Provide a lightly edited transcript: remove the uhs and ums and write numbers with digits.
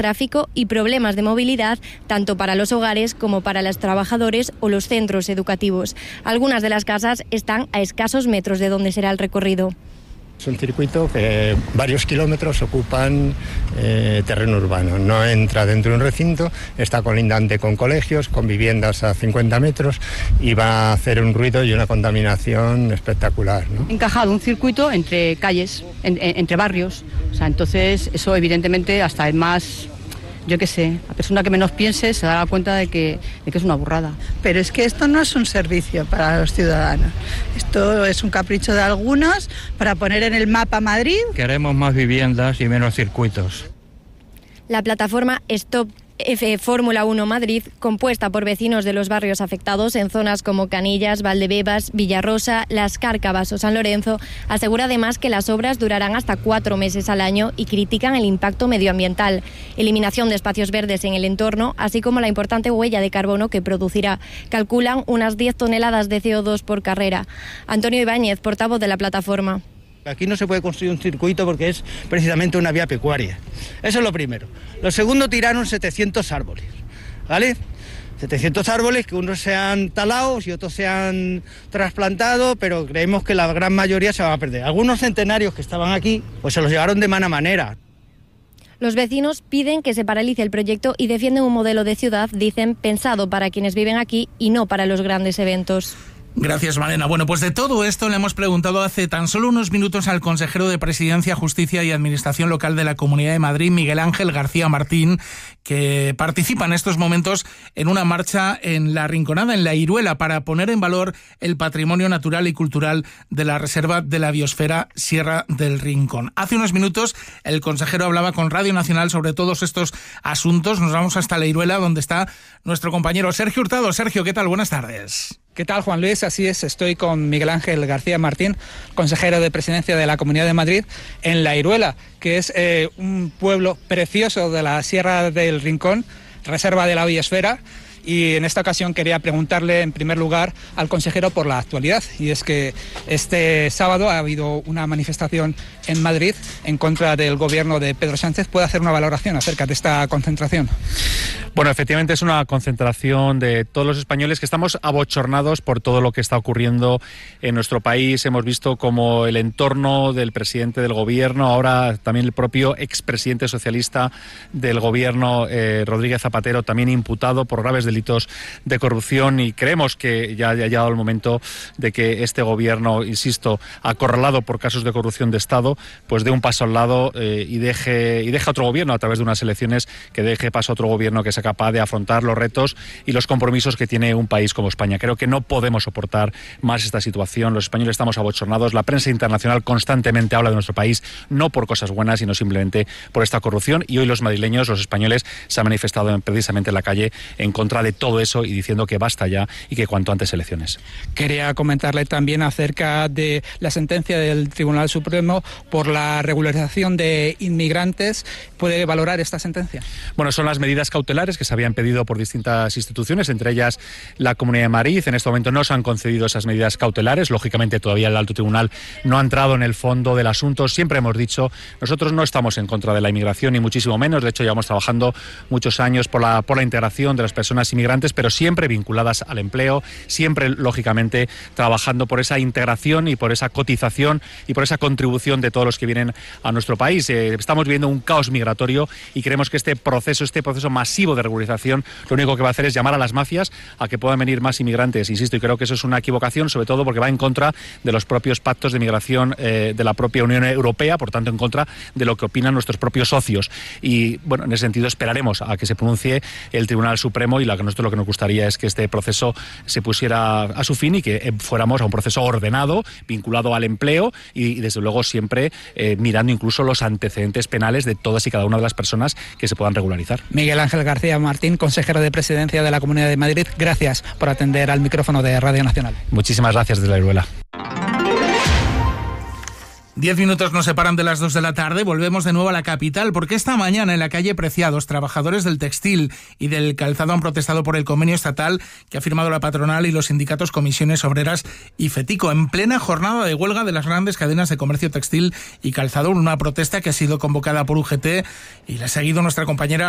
tráfico y problemas de movilidad, tanto para los hogares como para los trabajadores o los centros educativos. Algunas de las casas están a escasos metros de donde será el recorrido. Es un circuito que varios kilómetros ocupan terreno urbano. No entra dentro de un recinto, está colindante con colegios, con viviendas a 50 metros y va a hacer un ruido y una contaminación espectacular, ¿no? Encajado un circuito entre calles, entre barrios. O sea, entonces eso evidentemente hasta es más... Yo qué sé, la persona que menos piense se dará cuenta de que es una burrada. Pero es que esto no es un servicio para los ciudadanos. Esto es un capricho de algunos para poner en el mapa Madrid. Queremos más viviendas y menos circuitos. La plataforma Stop Fórmula 1 Madrid, compuesta por vecinos de los barrios afectados en zonas como Canillas, Valdebebas, Villarrosa, Las Cárcavas o San Lorenzo, asegura además que las obras durarán hasta 4 meses al año y critican el impacto medioambiental, eliminación de espacios verdes en el entorno, así como la importante huella de carbono que producirá. Calculan unas 10 toneladas de CO2 por carrera. Antonio Ibáñez, portavoz de la plataforma. Aquí no se puede construir un circuito porque es precisamente una vía pecuaria. Eso es lo primero. Lo segundo, tiraron 700 árboles, ¿vale? 700 árboles que unos se han talado y otros se han trasplantado, pero creemos que la gran mayoría se van a perder. Algunos centenarios que estaban aquí, pues se los llevaron de mala manera. Los vecinos piden que se paralice el proyecto y defienden un modelo de ciudad, dicen, pensado para quienes viven aquí y no para los grandes eventos. Gracias, Malena. Bueno, pues de todo esto le hemos preguntado hace tan solo unos minutos al consejero de Presidencia, Justicia y Administración Local de la Comunidad de Madrid, Miguel Ángel García Martín, que participa en estos momentos en una marcha en La Rinconada, en La Iruela, para poner en valor el patrimonio natural y cultural de la Reserva de la Biosfera Sierra del Rincón. Hace unos minutos el consejero hablaba con Radio Nacional sobre todos estos asuntos. Nos vamos hasta La Iruela, donde está nuestro compañero Sergio Hurtado. Sergio, ¿qué tal? Buenas tardes. ¿Qué tal, Juan Luis? Así es, estoy con Miguel Ángel García Martín, consejero de Presidencia de la Comunidad de Madrid, en La Iruela, que es un pueblo precioso de la Sierra del Rincón, Reserva de la Biosfera. Y en esta ocasión quería preguntarle en primer lugar al consejero por la actualidad, y es que este sábado ha habido una manifestación en Madrid en contra del gobierno de Pedro Sánchez. ¿Puede hacer una valoración acerca de esta concentración? Bueno, efectivamente es una concentración de todos los españoles que estamos abochornados por todo lo que está ocurriendo en nuestro país. Hemos visto como el entorno del presidente del gobierno, ahora también el propio expresidente socialista del gobierno, Rodríguez Zapatero, también imputado por graves delitos de corrupción, y creemos que ya ha llegado el momento de que este gobierno, insisto, acorralado por casos de corrupción de Estado, pues dé un paso al lado y deje a otro gobierno, a través de unas elecciones, que deje paso a otro gobierno que sea capaz de afrontar los retos y los compromisos que tiene un país como España. Creo que no podemos soportar más esta situación. Los españoles estamos abochornados. La prensa internacional constantemente habla de nuestro país, no por cosas buenas, sino simplemente por esta corrupción, y hoy los madrileños, los españoles, se han manifestado precisamente en la calle en contra de todo eso y diciendo que basta ya y que cuanto antes elecciones. Quería comentarle también acerca de la sentencia del Tribunal Supremo por la regularización de inmigrantes. ¿Puede valorar esta sentencia? Bueno, son las medidas cautelares que se habían pedido por distintas instituciones, entre ellas la Comunidad de Madrid. En este momento no se han concedido esas medidas cautelares. Lógicamente todavía el Alto Tribunal no ha entrado en el fondo del asunto. Siempre hemos dicho, nosotros no estamos en contra de la inmigración, ni muchísimo menos. De hecho, llevamos trabajando muchos años por la integración de las personas inmigrantes, pero siempre vinculadas al empleo, siempre, lógicamente, trabajando por esa integración y por esa cotización y por esa contribución de todos los que vienen a nuestro país. Estamos viviendo un caos migratorio y creemos que este proceso masivo de regularización, lo único que va a hacer es llamar a las mafias a que puedan venir más inmigrantes, insisto, y creo que eso es una equivocación, sobre todo porque va en contra de los propios pactos de migración de la propia Unión Europea, por tanto en contra de lo que opinan nuestros propios socios. Y bueno, en ese sentido esperaremos a que se pronuncie el Tribunal Supremo, y nosotros lo que nos gustaría es que este proceso se pusiera a su fin y que fuéramos a un proceso ordenado, vinculado al empleo y desde luego siempre mirando incluso los antecedentes penales de todas y cada una de las personas que se puedan regularizar. Miguel Ángel García Martín, consejero de Presidencia de la Comunidad de Madrid, gracias por atender al micrófono de Radio Nacional. Muchísimas gracias desde La Iruela. 10 minutos nos separan de las 2 de la tarde. Volvemos de nuevo a la capital, porque esta mañana en la calle Preciados, trabajadores del textil y del calzado han protestado por el convenio estatal que ha firmado la patronal y los sindicatos Comisiones Obreras y FETICO, en plena jornada de huelga de las grandes cadenas de comercio textil y calzado. Una protesta que ha sido convocada por UGT y la ha seguido nuestra compañera